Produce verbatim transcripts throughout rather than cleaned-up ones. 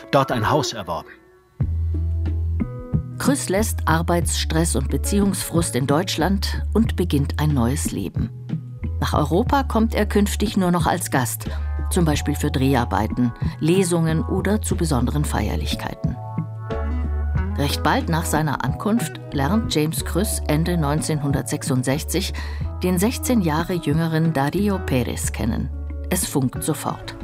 dort ein Haus erworben. Krüss lässt Arbeitsstress und Beziehungsfrust in Deutschland und beginnt ein neues Leben. Nach Europa kommt er künftig nur noch als Gast, zum Beispiel für Dreharbeiten, Lesungen oder zu besonderen Feierlichkeiten. Recht bald nach seiner Ankunft lernt James Krüss Ende neunzehnhundertsechsundsechzig den sechzehn Jahre jüngeren Darío Pérez kennen. Es funkt sofort.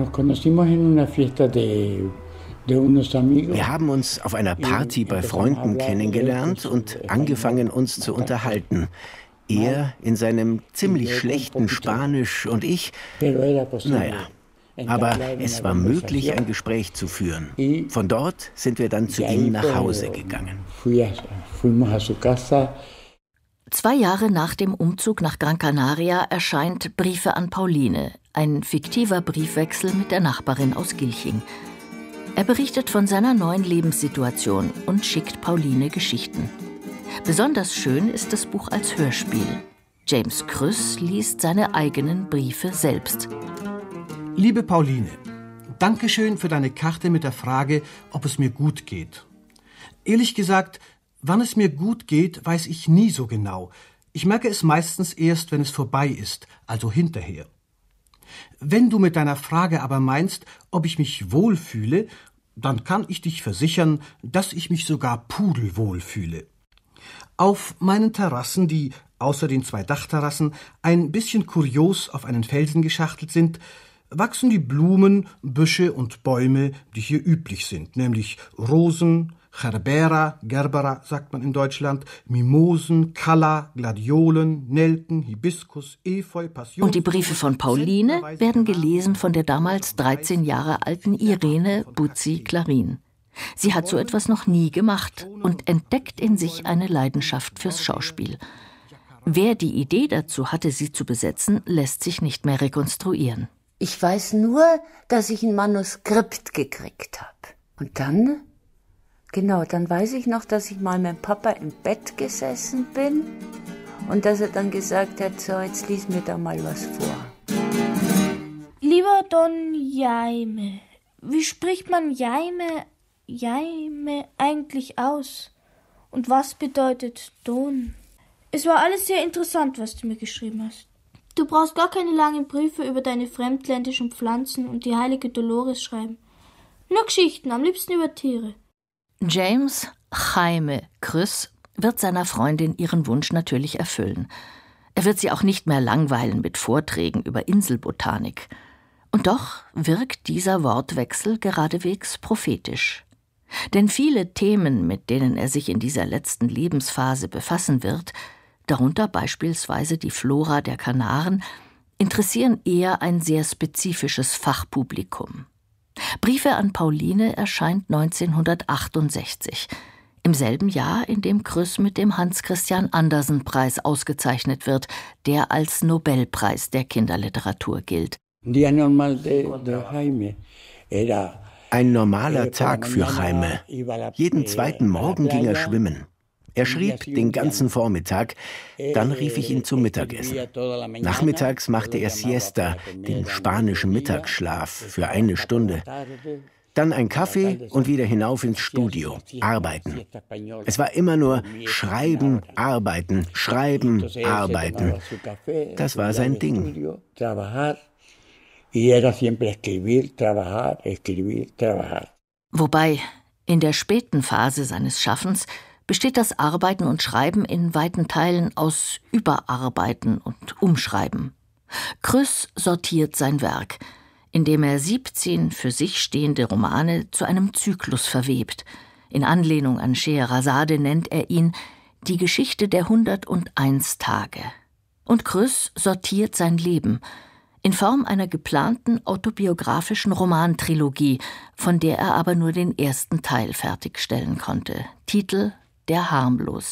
Wir haben uns auf einer Party bei Freunden kennengelernt und angefangen, uns zu unterhalten. Er in seinem ziemlich schlechten Spanisch und ich, naja, aber es war möglich, ein Gespräch zu führen. Von dort sind wir dann zu ihm nach Hause gegangen. Zwei Jahre nach dem Umzug nach Gran Canaria erscheint Briefe an Pauline, ein fiktiver Briefwechsel mit der Nachbarin aus Gilching. Er berichtet von seiner neuen Lebenssituation und schickt Pauline Geschichten. Besonders schön ist das Buch als Hörspiel. James Krüss liest seine eigenen Briefe selbst. Liebe Pauline, danke schön für deine Karte mit der Frage, ob es mir gut geht. Ehrlich gesagt, wann es mir gut geht, weiß ich nie so genau. Ich merke es meistens erst, wenn es vorbei ist, also hinterher. Wenn du mit deiner Frage aber meinst, ob ich mich wohlfühle, dann kann ich dich versichern, dass ich mich sogar pudelwohl fühle. Auf meinen Terrassen, die außer den zwei Dachterrassen ein bisschen kurios auf einen Felsen geschachtelt sind, wachsen die Blumen, Büsche und Bäume, die hier üblich sind, nämlich Rosen, Gerbera, Gerbera sagt man in Deutschland, Mimosen, Kalla, Gladiolen, Nelken, Hibiskus, Efeu, Passion. Und die Briefe von Pauline werden gelesen von der damals dreizehn Jahre alten Irene Buzzi Clarin. Sie hat so etwas noch nie gemacht und entdeckt in sich eine Leidenschaft fürs Schauspiel. Wer die Idee dazu hatte, sie zu besetzen, lässt sich nicht mehr rekonstruieren. Ich weiß nur, dass ich ein Manuskript gekriegt habe. Und dann, genau, dann weiß ich noch, dass ich mal mit Papa im Bett gesessen bin und dass er dann gesagt hat, so, jetzt lies mir da mal was vor. Lieber Don Jaime, wie spricht man Jaime, Jaime eigentlich aus? Und was bedeutet Don? Es war alles sehr interessant, was du mir geschrieben hast. Du brauchst gar keine langen Briefe über deine fremdländischen Pflanzen und die heilige Dolores schreiben. Nur Geschichten, am liebsten über Tiere. James Jaime Krüss wird seiner Freundin ihren Wunsch natürlich erfüllen. Er wird sie auch nicht mehr langweilen mit Vorträgen über Inselbotanik. Und doch wirkt dieser Wortwechsel geradewegs prophetisch. Denn viele Themen, mit denen er sich in dieser letzten Lebensphase befassen wird, darunter beispielsweise die Flora der Kanaren, interessieren eher ein sehr spezifisches Fachpublikum. Briefe an Pauline erscheint neunzehnhundertachtundsechzig, im selben Jahr, in dem Krüss mit dem Hans-Christian-Andersen-Preis ausgezeichnet wird, der als Nobelpreis der Kinderliteratur gilt. Ein normaler Tag für Jaime. Jeden zweiten Morgen ging er schwimmen. Er schrieb den ganzen Vormittag, dann rief ich ihn zum Mittagessen. Nachmittags machte er Siesta, den spanischen Mittagsschlaf, für eine Stunde. Dann ein Kaffee und wieder hinauf ins Studio, arbeiten. Es war immer nur Schreiben, Arbeiten, Schreiben, Arbeiten. Das war sein Ding. Wobei, in der späten Phase seines Schaffens besteht das Arbeiten und Schreiben in weiten Teilen aus Überarbeiten und Umschreiben. Krüss sortiert sein Werk, indem er siebzehn für sich stehende Romane zu einem Zyklus verwebt. In Anlehnung an Scheherazade nennt er ihn die Geschichte der hunderteins Tage. Und Krüss sortiert sein Leben in Form einer geplanten autobiografischen Romantrilogie, von der er aber nur den ersten Teil fertigstellen konnte. Titel Der Harmlos.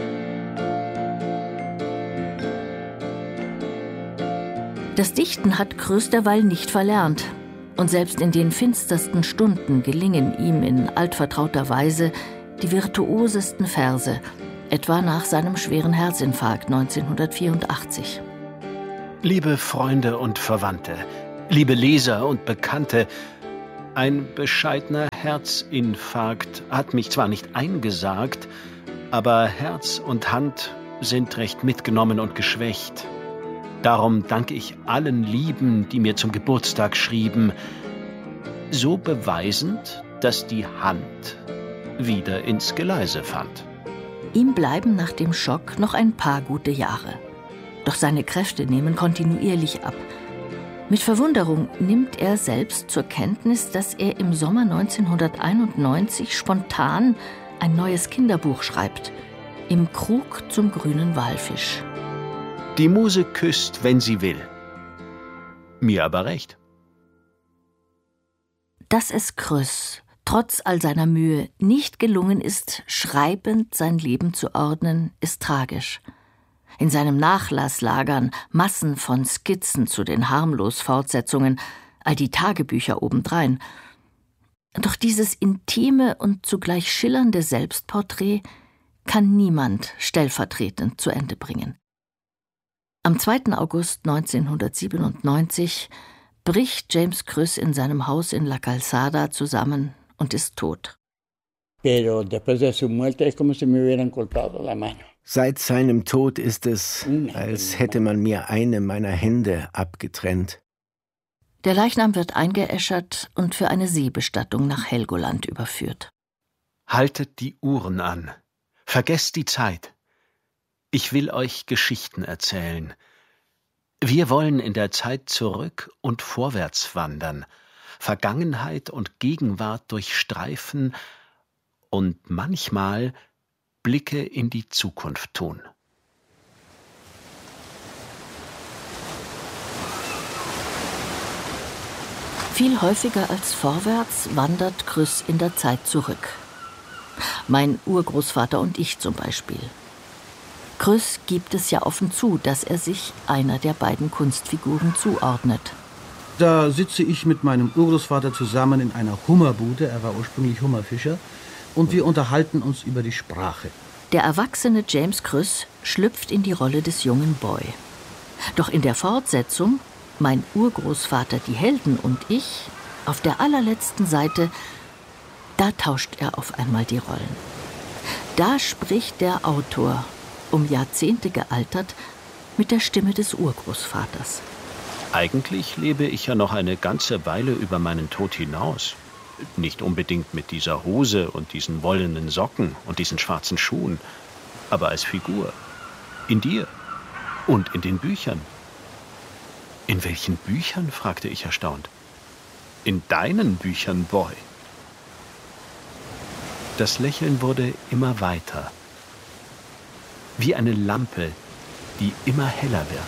Das Dichten hat Krüss derweil nicht verlernt. Und selbst in den finstersten Stunden gelingen ihm in altvertrauter Weise die virtuosesten Verse, etwa nach seinem schweren Herzinfarkt neunzehnhundertvierundachtzig. Liebe Freunde und Verwandte, liebe Leser und Bekannte, Ein bescheidener Herzinfarkt hat mich zwar nicht eingesagt, aber Herz und Hand sind recht mitgenommen und geschwächt. Darum danke ich allen Lieben, die mir zum Geburtstag schrieben, so beweisend, dass die Hand wieder ins Geleise fand. Ihm bleiben nach dem Schock noch ein paar gute Jahre. Doch seine Kräfte nehmen kontinuierlich ab. Mit Verwunderung nimmt er selbst zur Kenntnis, dass er im Sommer neunzehnhunderteinundneunzig spontan ein neues Kinderbuch schreibt. Im Krug zum grünen Walfisch. Die Muse küsst, wenn sie will. Mir aber recht. Dass es Krüss trotz all seiner Mühe nicht gelungen ist, schreibend sein Leben zu ordnen, ist tragisch. In seinem Nachlass lagern Massen von Skizzen zu den Harmlos-Fortsetzungen, all die Tagebücher obendrein. Doch dieses intime und zugleich schillernde Selbstporträt kann niemand stellvertretend zu Ende bringen. Am zweiten August neunzehnhundertsiebenundneunzig bricht James Krüss in seinem Haus in La Calzada zusammen und ist tot. Seit seinem Tod ist es, als hätte man mir eine meiner Hände abgetrennt. Der Leichnam wird eingeäschert und für eine Seebestattung nach Helgoland überführt. Haltet die Uhren an. Vergesst die Zeit. Ich will euch Geschichten erzählen. Wir wollen in der Zeit zurück und vorwärts wandern, Vergangenheit und Gegenwart durchstreifen und manchmal Blicke in die Zukunft tun. Viel häufiger als vorwärts wandert Krüss in der Zeit zurück. Mein Urgroßvater und ich zum Beispiel. Krüss gibt es ja offen zu, dass er sich einer der beiden Kunstfiguren zuordnet. Da sitze ich mit meinem Urgroßvater zusammen in einer Hummerbude, er war ursprünglich Hummerfischer, und wir unterhalten uns über die Sprache. Der erwachsene James Krüss schlüpft in die Rolle des jungen Boy. Doch in der Fortsetzung, mein Urgroßvater, die Helden und ich, auf der allerletzten Seite, da tauscht er auf einmal die Rollen. Da spricht der Autor, um Jahrzehnte gealtert, mit der Stimme des Urgroßvaters. Eigentlich lebe ich ja noch eine ganze Weile über meinen Tod hinaus. Nicht unbedingt mit dieser Hose und diesen wollenen Socken und diesen schwarzen Schuhen, aber als Figur. In dir und in den Büchern. In welchen Büchern? Fragte ich erstaunt. In deinen Büchern, Boy. Das Lächeln wurde immer weiter. Wie eine Lampe, die immer heller wird.